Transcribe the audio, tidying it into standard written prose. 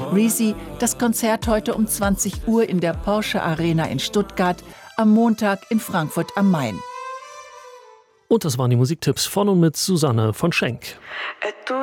Reezy, das Konzert heute um 20 Uhr in der Porsche Arena in Stuttgart, am Montag in Frankfurt am Main. Und das waren die Musiktipps von und mit Susanne von Schenk.